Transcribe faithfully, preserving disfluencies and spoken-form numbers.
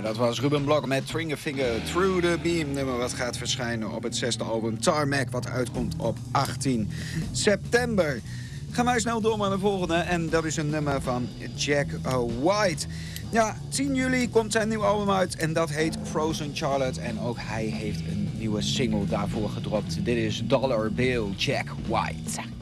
dat was Ruben Blok met String a Finger Through the Beam. Nummer wat gaat verschijnen op het zesde album Tarmac, wat uitkomt op achttien september. Gaan wij snel door naar de volgende. En dat is een nummer van Jack White. Ja, tien juli komt zijn nieuw album uit. En dat heet Frozen Charlotte. En ook hij heeft een nieuwe single daarvoor gedropt. Dit is Dollar Bill, Jack White.